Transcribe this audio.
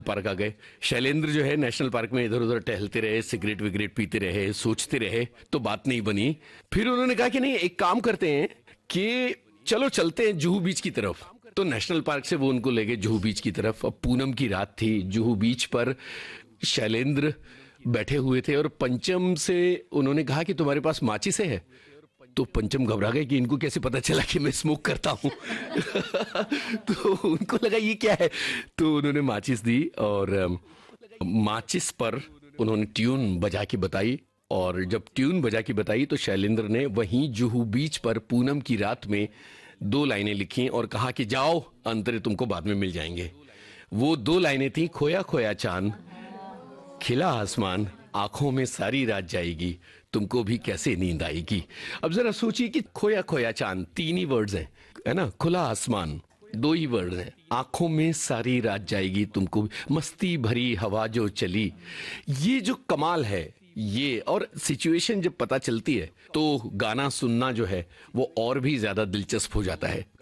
Park आ गए। शैलेंद्र जो है नेशनल पार्क में इधर उधर टहलते रहे, सिगरेट विगरेट पीते रहे, सोचते रहे, तो बात नहीं बनी। फिर उन्होंने कहा कि नहीं, एक काम करते हैं कि चलो चलते हैं जुहू बीच की तरफ। तो नेशनल पार्क से वो उनको ले गए जुहू बीच की तरफ। अब पूनम की रात थी, जुहू बीच पर शैलेंद्र बैठे हुए थे और पंचम से उन्होंने कहा कि तुम्हारे पास माचिस है। तो पंचम घबरा गए कि इनको कैसे पता चला कि मैं स्मोक करता हूं। तो उनको लगा ये क्या है, तो उन्होंने माचिस दी और माचिस पर उन्होंने ट्यून बजा के बताई। और जब ट्यून बजा के बताई तो शैलेंद्र ने वहीं जुहू बीच पर पूनम की रात में 2 लाइनें लिखी और कहा कि जाओ, अंतरे तुमको बाद में मिल जाएंगे। वो 2 लाइनें थी, खोया खोया चांद, खिला आसमान, आंखों में सारी रात जाएगी, तुमको भी कैसे नींद आएगी। अब जरा सोचिए कि खोया खोया चांद 3 ही वर्ड्स हैं, है ना, खुला आसमान 2 ही वर्ड हैं, आंखों में सारी रात जाएगी तुमको, मस्ती भरी हवा जो चली। ये जो कमाल है ये, और सिचुएशन जब पता चलती है तो गाना सुनना जो है वो और भी ज्यादा दिलचस्प हो जाता है।